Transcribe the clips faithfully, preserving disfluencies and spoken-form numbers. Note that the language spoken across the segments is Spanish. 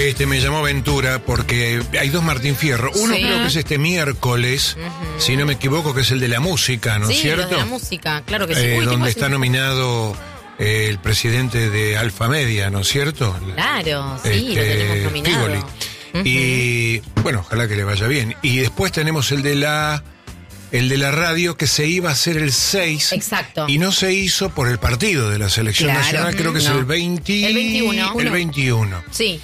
Este, me llamó Ventura porque hay dos Martín Fierro. Uno Sí. creo que es este miércoles, Ujú. si no me equivoco, que es el de la música, ¿no es Sí, cierto? los de la música, claro que sí. Eh, Uy, donde ¿qué está pasa? nominado eh, el presidente de Alfa Media, ¿no es cierto? Claro, sí, lo Este, tenemos nominado. Tivoli. Ujú. Y bueno, ojalá que le vaya bien. Y después tenemos el de la el de la radio que se iba a hacer el seis. Exacto. Y no se hizo por el partido de la selección Claro, nacional, creo que es no. el veinte, El veintiuno. el veintiuno. Sí.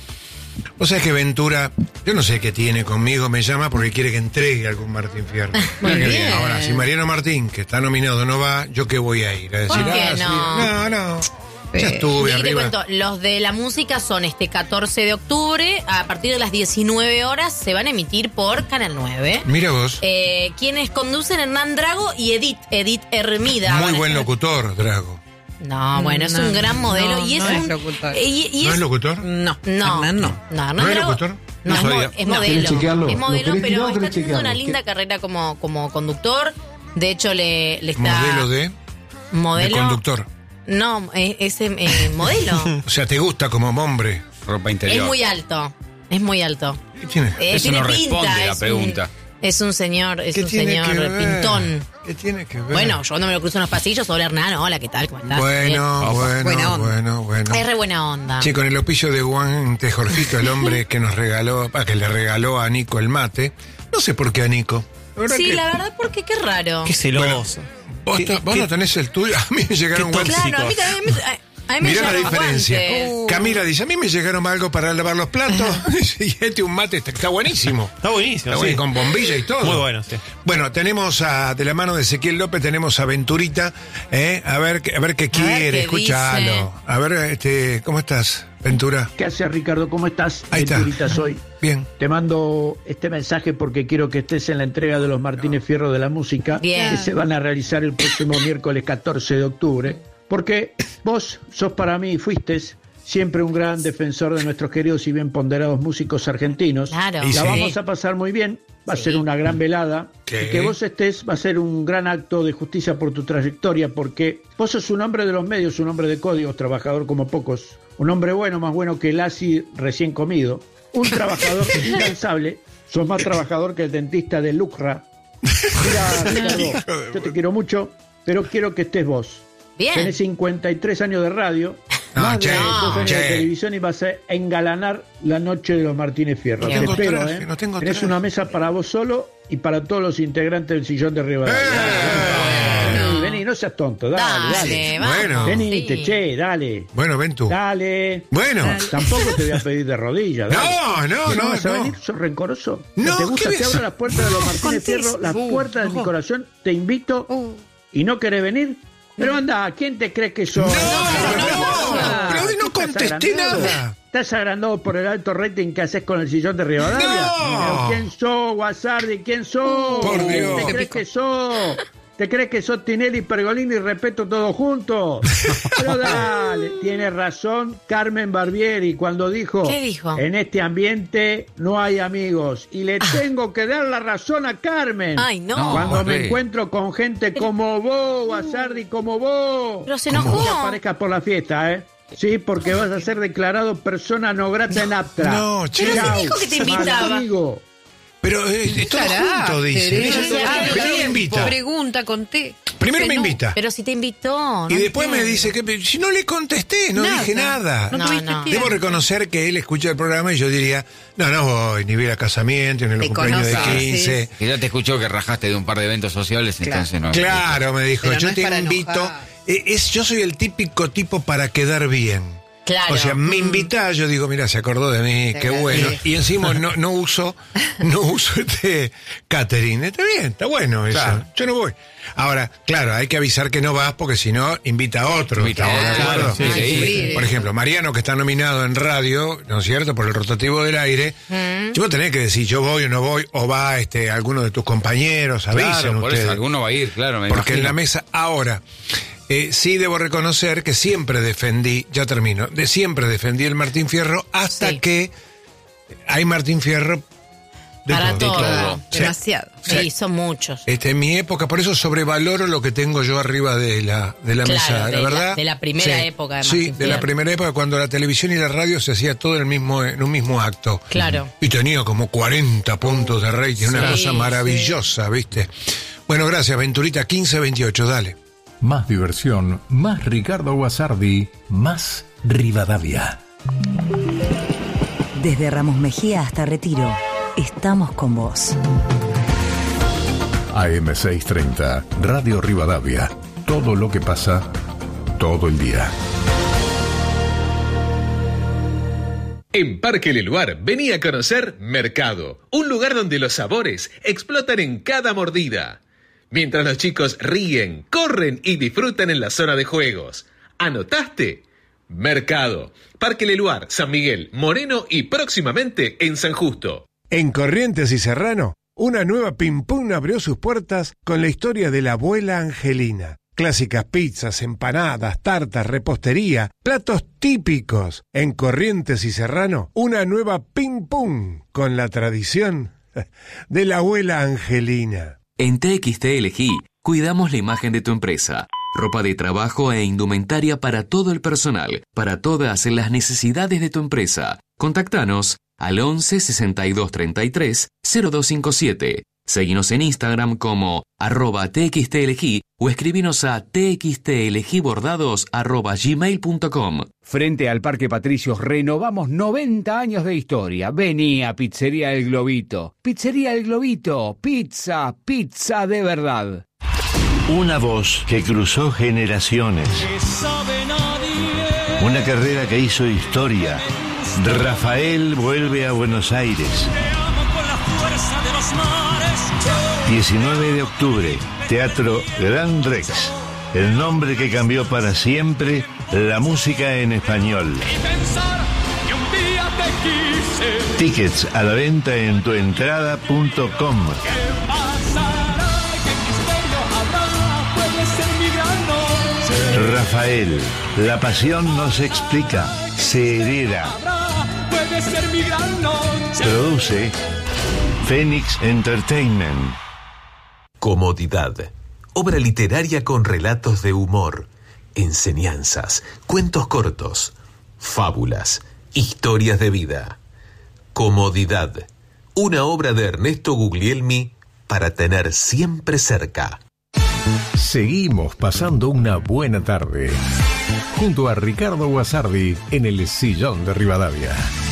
O sea que Ventura, yo no sé qué tiene conmigo, me llama porque quiere que entregue algún Martín Fierro. Muy Mira qué bien. Ahora, si Mariano Martín, que está nominado, no va, ¿yo qué voy a ir? A decir, ¿Por qué ah, sí, no? no, no. Ya Eh, estuve Y te arriba. cuento, los de la música son este catorce de octubre, a partir de las diecinueve horas se van a emitir por Canal nueve. Mira vos, Eh, quienes conducen Hernán Drago y Edith, Edith Hermida. muy Van a buen estar- locutor, Drago. No, bueno, es No, un gran modelo no, y es no es un locutor. y- y ¿No es- es locutor? No, No, Hernán no. no, Hernán ¿No es Drago- locutor? No, es, No mo- sabía. es ¿Querés modelo. chequearlo? Es ¿Lo modelo, querés pero tirar o está querés teniendo una chequearlo? linda carrera como, como conductor. De hecho, le, le está. Modelo de, modelo- de conductor. No, es, es, eh, modelo. O sea, ¿te gusta como hombre? Ropa Es interior. muy alto. Es muy alto. ¿Qué tiene? Eh, Eso tiene no pinta, responde la es pregunta. Un, es un señor, es ¿Qué un tiene señor que ver? pintón. ¿Qué tiene que ver? Bueno, yo cuando me lo cruzo en los pasillos, hola Hernán, hola, ¿qué tal? ¿Cómo estás? Bueno, Opa. bueno, Buena onda. bueno, bueno. Bien. Es re buena onda. Sí, con el auspicio de Juan de Jorgito, el hombre que nos regaló, ah, que le regaló a Nico el mate. No sé por qué a Nico. La verdad Sí, que- la verdad, porque qué raro. Qué celoso. Vos, Qué- to- vos qué- no tenés el tuyo. A mí me llegaron Qué guantes. Claro, a mí también me, a, a mí me Mirá la llegaron diferencia. guantes. Camila dice, a mí me llegaron algo para lavar los platos. Y este un mate está, está buenísimo. Está buenísimo, Está sí. bueno, con bombilla y todo. Muy bueno, sí. Bueno, tenemos a, de la mano de Ezequiel López, tenemos a Venturita, ¿eh? a ver, qué- a ver qué ver quiere, qué escúchalo. dice. A ver, este, ¿cómo estás, Ventura? ¿Qué haces, Ricardo? ¿Cómo estás? Ahí está. Venturita soy. Bien. Te mando este mensaje porque quiero que estés en la entrega de los Martínez Fierro de la música, Bien. que se van a realizar el próximo miércoles catorce de octubre, porque vos sos para mí, fuiste siempre un gran defensor de nuestros queridos y bien ponderados músicos argentinos. Claro. Y La sí. vamos a pasar muy bien, va a Sí. ser una gran velada. Sí. Y que vos estés va a ser un gran acto de justicia por tu trayectoria, porque vos sos un hombre de los medios, un hombre de códigos, trabajador como pocos, un hombre bueno, más bueno que el asi recién comido, un trabajador incansable, sos más trabajador que el dentista de Lucra. Mira, Ricardo, yo te quiero mucho, pero quiero que estés vos. Bien. Tenés cincuenta y tres años de radio, No, más che, de dos años che. de televisión y vas a engalanar la noche de los Martínez Fierro. No Te tengo espero, traje, ¿eh? no tengo Tenés traje. una mesa para vos solo y para todos los integrantes del sillón de Rivadavia. Vení, vení, no seas tonto, dale, Dale, dale. vamos. Bueno. Venite, Sí. che, dale. Bueno, ven tú. Dale. Bueno. Tampoco te voy a pedir de rodillas. dale. No, no, ¿Que no, vas a no. venir? ¿Sos rencoroso? No, ¿Te ¿qué gusta? voy Te a abro hacer? las puertas de los Martínez contés. Fierro, las Uh, puertas de mi no. corazón, te invito Uh. y no querés venir. Pero anda, ¿quién te crees que sos? No, pero no, Ah, pero hoy no ¿estás contesté agrandado? nada. ¿Estás agrandado por el alto rating que haces con el sillón de Rivadavia? No. ¿Pero quién sos, Guasardi? ¿Quién sos? Por Dios. ¿Te crees que sos? ¿Te crees que sos Tinelli, Pergolini y Respeto todos juntos? Pero dale, tiene razón Carmen Barbieri cuando dijo, ¿Qué dijo? en este ambiente no hay amigos. Y le tengo que dar la razón a Carmen. Ay, no. Cuando me Jorge. encuentro con gente como vos, Guasardi, como vos. Pero se No enojó. te aparezcas por la fiesta, ¿eh? Sí, porque vas a ser declarado persona no grata en Aptra. No, che. Pero Chau, si dijo que te invitaba. maldigo. Pero eh, todo Carácter, junto, dice. ¿eh? Ella todo- Ah, Primero me bien. invita. Pregunta, conté. Primero me No. invita. Pero si te invitó. Y no después me entiendo. dice que si no le contesté, no Nada. dije nada. No, No, tuviste no. tiempo. Debo reconocer que él escucha el programa y yo diría, no, no voy, ni vi el casamiento, ni el Te cumpleaños de conoces. quince. Que ya te escuchó que rajaste de un par de eventos sociales, Claro. entonces no. Claro, me dijo, Pero yo no es te para invito. enojar. Eh, Es, yo soy el típico tipo para quedar bien. Claro. O sea, me Mm. invita, yo digo, mira, se acordó de mí, qué Sí. bueno. Y encima no, no uso, no uso este catering. Está bien, está bueno eso. Claro. Yo no voy. Ahora, claro, hay que avisar que no vas porque si no, invita a otro. Invita a ¿Estamos de otro, acuerdo? sí, sí, Sí. sí. Por ejemplo, Mariano, que está nominado en radio, ¿no es cierto?, por el rotativo del aire. Mm. Yo tenés que decir, yo voy o no voy, o va este alguno de tus compañeros, avisen Claro, por ustedes. eso alguno va a ir, claro. Me Porque en imagino. la mesa, ahora, eh, sí debo reconocer que siempre defendí, ya termino, de siempre defendí el Martín Fierro hasta Sí. que hay Martín Fierro De Para todo. todo. todo. Sí. Demasiado. Sí, Sí. son muchos. Este, en mi época, por eso sobrevaloro lo que tengo yo arriba de la, de la Claro, mesa, de la la- verdad. de la primera época, además, Sí, sin de la duda. primera época, cuando la televisión y la radio se hacía todo en, el mismo, en un mismo acto. Claro. Y tenía como cuarenta puntos de rating, una Sí, cosa maravillosa, ¿viste? Bueno, gracias, Venturita, quince veintiocho, dale. Más diversión, más Ricardo Guasardi, más Rivadavia. Desde Ramos Mejía hasta Retiro, estamos con vos. A M seiscientos treinta, Radio Rivadavia. Todo lo que pasa, todo el día. En Parque Leluar, vení a conocer Mercado, un lugar donde los sabores explotan en cada mordida. Mientras los chicos ríen, corren y disfrutan en la zona de juegos. ¿Anotaste? Mercado, Parque Leluar, San Miguel, Moreno y próximamente en San Justo. En Corrientes y Serrano, una nueva Pim Pum abrió sus puertas con la historia de la abuela Angelina. Clásicas pizzas, empanadas, tartas, repostería, platos típicos. En Corrientes y Serrano, una nueva Pim Pum con la tradición de la abuela Angelina. En T X T Elegí, cuidamos la imagen de tu empresa. Ropa de trabajo e indumentaria para todo el personal, para todas las necesidades de tu empresa. Contactanos al once sesenta y dos treinta y tres cero dos cincuenta y siete. Seguinos en Instagram como arroba txtelegí o escribinos a txtelegibordados arroba gmail punto com. Frente al Parque Patricios renovamos noventa años de historia. Vení a Pizzería El Globito. Pizzería El Globito. Pizza, pizza de verdad. Una voz que cruzó generaciones. Una carrera que hizo historia. Rafael vuelve a Buenos Aires. diecinueve de octubre, Teatro Gran Rex. El nombre que cambió para siempre la música en español. Tickets a la venta en tuentrada punto com. Rafael, la pasión no se explica, se hereda. Produce Phoenix Entertainment. Comodidad. Obra literaria con relatos de humor, enseñanzas, cuentos cortos, fábulas, historias de vida. Comodidad. Una obra de Ernesto Guglielmi para tener siempre cerca. Seguimos pasando una buena tarde junto a Ricardo Guasardi en el Sillón de Rivadavia.